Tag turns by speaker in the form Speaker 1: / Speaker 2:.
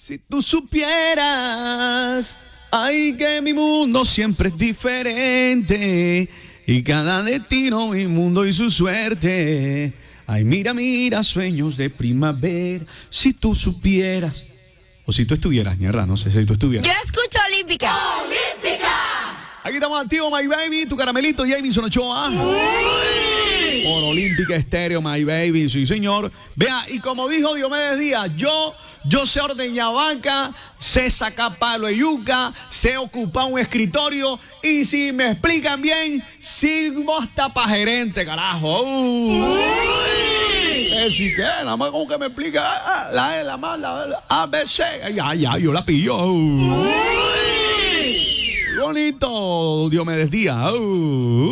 Speaker 1: Si tú supieras, ay, que mi mundo siempre es diferente y cada destino mi mundo y su suerte. Ay, mira, mira, sueños de primavera. Si tú supieras, o si tú estuvieras, mierda, no sé si tú estuvieras.
Speaker 2: Yo escucho Olímpica.
Speaker 3: ¡Olímpica!
Speaker 1: Aquí estamos activos, My Baby, tu caramelito, Jamison Ochoa. Por Olímpica Estéreo, My Baby, sí señor. Vea, y como dijo Diomedes Díaz, yo sé ordeñar vaca, sé sacar palo de yuca, sé ocupar un escritorio y si me explican bien, sirvo hasta pa' gerente, carajo. ¿Sí qué? Nada más como que me explica la ABC. Ya, yo la pillo. Bonito, Diomedes Díaz.